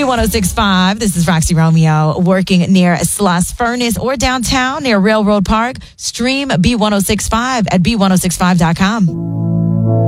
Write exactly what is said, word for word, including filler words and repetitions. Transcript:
one oh six point five. This is Roxy Romeo working near Sloss Furnace or downtown near Railroad Park. Stream B one oh six point five at B one oh six five dot com.